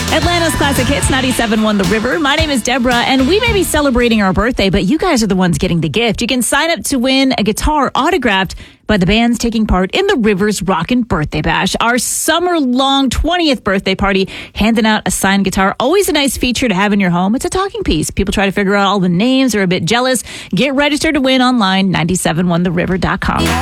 Atlanta's Classic Hits 97.1 The River. My name is Deborah, and we may be celebrating our birthday, but you guys are the ones getting the gift. You can sign up to win a guitar autographed by the bands taking part in the Rivers Rockin' Birthday Bash, our summer-long 20th birthday party, handing out a signed guitar. Always a nice feature to have in your home. It's a talking piece. People try to figure out all the names, are a bit jealous. Get registered to win online, 971theriver.com.